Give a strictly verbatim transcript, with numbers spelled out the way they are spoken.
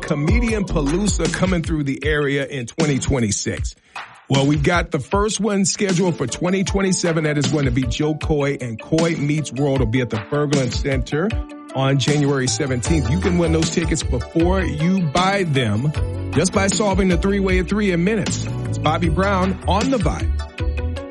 Comedian Palooza coming through the area in twenty twenty-six. Well, we got the first one scheduled for twenty twenty-seven. That is going to be Joe Coy and Coy Meets World will be at the Berglund Center on January seventeenth. You can win those tickets before you buy them just by solving the three-way of three in minutes. It's Bobby Brown on The Vibe.